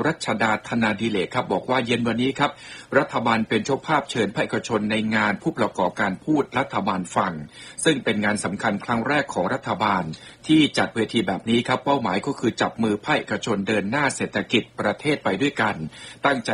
รัชดาธนาดิเลกครับบอกว่าเย็นวันนี้ครับรัฐบาลเป็นเจ้าภาพเชิญภาคเอกชนในงานผู้ประกอบการพูดรัฐบาลฟังซึ่งเป็นงานสำคัญครั้งแรกของรัฐบาลที่จัดเวทีแบบนี้ครับเป้าหมายก็คือจับมือภาคเอกชนเดินหน้าเศรษฐกิจประเทศไปด้วยกันตั้งใจ